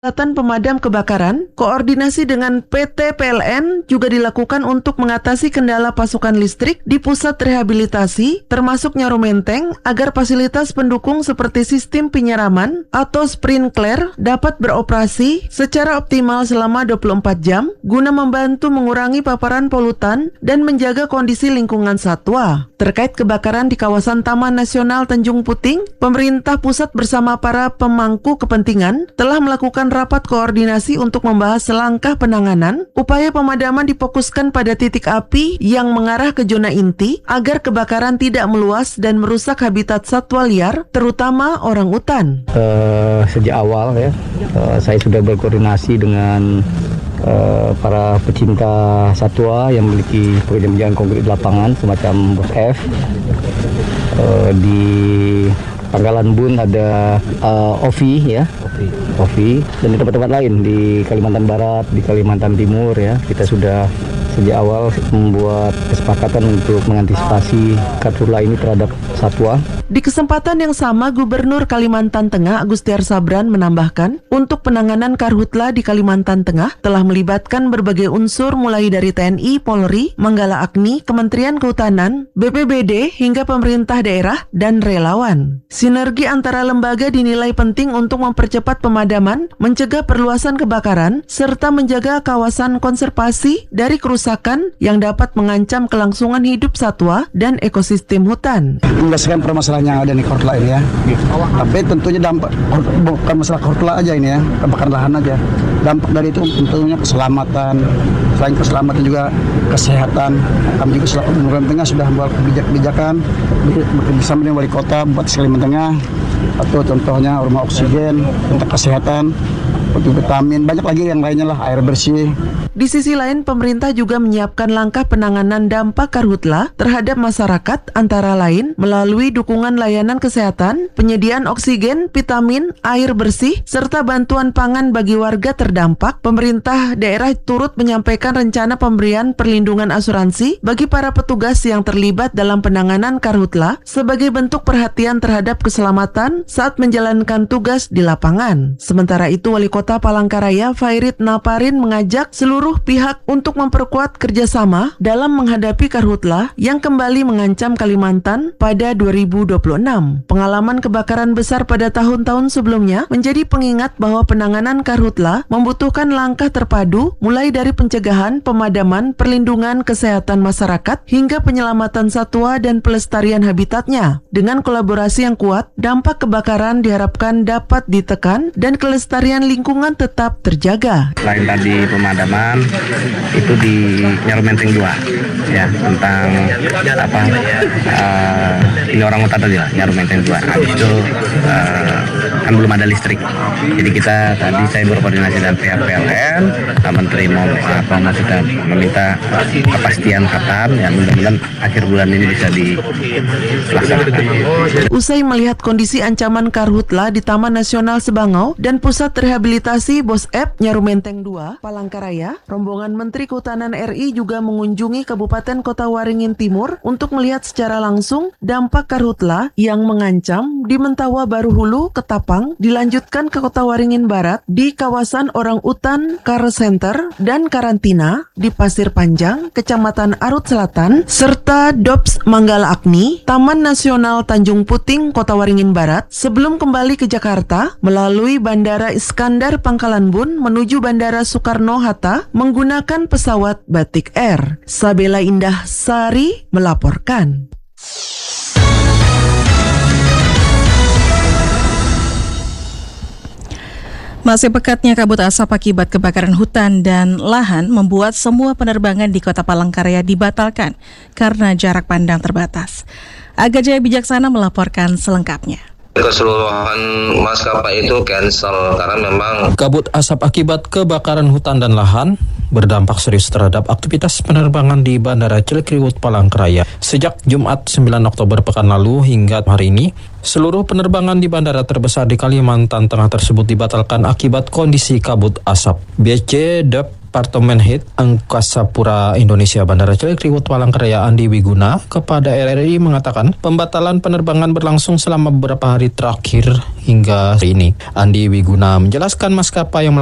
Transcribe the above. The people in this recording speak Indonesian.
Peralatan pemadam kebakaran, koordinasi dengan PT PLN juga dilakukan untuk mengatasi kendala pasokan listrik di pusat rehabilitasi, termasuk Nyaru Menteng, agar fasilitas pendukung seperti sistem penyiraman atau sprinkler dapat beroperasi secara optimal selama 24 jam, guna membantu mengurangi paparan polutan dan menjaga kondisi lingkungan satwa. Terkait kebakaran di kawasan Taman Nasional Tanjung Puting, pemerintah pusat bersama para pemangku kepentingan telah melakukan rapat koordinasi untuk membahas langkah penanganan. Upaya pemadaman difokuskan pada titik api yang mengarah ke zona inti agar kebakaran tidak meluas dan merusak habitat satwa liar, terutama orangutan. Sejak awal saya sudah berkoordinasi dengan para pecinta satwa yang memiliki pekerjaan konkret di lapangan semacam Bos F. Di Pangkalan Bun ada Ovi dan di tempat-tempat lain di Kalimantan Barat, di Kalimantan Timur kita sudah sejak awal membuat kesepakatan untuk mengantisipasi karhutla ini terhadap satwa. Di kesempatan yang sama, Gubernur Kalimantan Tengah Agustiar Sabran menambahkan, untuk penanganan karhutla di Kalimantan Tengah telah melibatkan berbagai unsur mulai dari TNI, Polri, Manggala Agni, Kementerian Kehutanan, BPBD, hingga pemerintah daerah dan relawan. Sinergi antara lembaga dinilai penting untuk mempercepat pemadaman, mencegah perluasan kebakaran, serta menjaga kawasan konservasi dari kerusakan yang dapat mengancam kelangsungan hidup satwa dan ekosistem hutan. Menyelesaikan permasalahan yang ada di karhutla ini tapi tentunya dampak bukan masalah karhutla aja ini kebakaran lahan aja. Dampak dari itu tentunya keselamatan, selain keselamatan juga kesehatan. Kami juga selaku Pemerintah Tengah sudah membuat kebijakan bekerjasama dengan Wali Kota Bupati Kalimantan Tengah, atau contohnya rumah oksigen untuk kesehatan, vitamin, banyak lagi yang lainnya lah, air bersih. Di sisi lain, pemerintah juga menyiapkan langkah penanganan dampak karhutla terhadap masyarakat, antara lain melalui dukungan layanan kesehatan, penyediaan oksigen, vitamin, air bersih, serta bantuan pangan bagi warga terdampak. Pemerintah daerah turut menyampaikan rencana pemberian perlindungan asuransi bagi para petugas yang terlibat dalam penanganan karhutla sebagai bentuk perhatian terhadap keselamatan saat menjalankan tugas di lapangan. Sementara itu, Wali Kota Palangkaraya Fairit Naparin mengajak seluruh pihak untuk memperkuat kerjasama dalam menghadapi karhutla yang kembali mengancam Kalimantan pada 2026. Pengalaman kebakaran besar pada tahun-tahun sebelumnya menjadi pengingat bahwa penanganan karhutla membutuhkan langkah terpadu mulai dari pencegahan, pemadaman, perlindungan kesehatan masyarakat, hingga penyelamatan satwa dan pelestarian habitatnya. Dengan kolaborasi yang kuat, dampak kebakaran diharapkan dapat ditekan dan kelestarian lingkungan tetap terjaga. Selain tadi pemadaman, itu di Nyaru Menteng 2 tentang ini orangutan tadi lah, Nyaru Menteng 2. Itu kan belum ada listrik, jadi tadi saya berkoordinasi dengan pihak PLN, Menteri sudah meminta kepastian kapan, mudah-mudahan akhir bulan ini bisa dilaksanakan. Usai melihat kondisi ancaman karhutla di Taman Nasional Sebangau dan Pusat Rehabilitasi Bos F Nyaru Menteng 2 Palangkaraya, rombongan Menteri Kehutanan RI juga mengunjungi Kabupaten Kota Waringin Timur untuk melihat secara langsung dampak karhutla yang mengancam di Mentawa Baru Hulu, Ketapang, dilanjutkan ke Kota Waringin Barat di kawasan Orangutan Care Center dan karantina di Pasir Panjang, Kecamatan Arut Selatan, serta DOPS Manggala Agni, Taman Nasional Tanjung Puting, Kota Waringin Barat, sebelum kembali ke Jakarta melalui Bandara Iskandar Pangkalan Bun menuju Bandara Soekarno-Hatta menggunakan pesawat Batik Air. Sabela Indah Sari melaporkan. Masih pekatnya kabut asap akibat kebakaran hutan dan lahan membuat semua penerbangan di Kota Palangkaraya dibatalkan karena jarak pandang terbatas. Aga Jaya Bijaksana melaporkan selengkapnya. Keseluruhan maskapai itu cancel karena memang kabut asap akibat kebakaran hutan dan lahan berdampak serius terhadap aktivitas penerbangan di Bandara Cilikriwut Palangkaraya. Sejak Jumat 9 Oktober pekan lalu hingga hari ini, seluruh penerbangan di bandara terbesar di Kalimantan Tengah tersebut dibatalkan akibat kondisi kabut asap. BC, DEP, Departemen Head Angkasa Pura Indonesia Bandara Cilikriwut Palangkaraya Andi Wiguna kepada RRI mengatakan pembatalan penerbangan berlangsung selama beberapa hari terakhir hingga hari ini. Andi Wiguna menjelaskan maskapai yang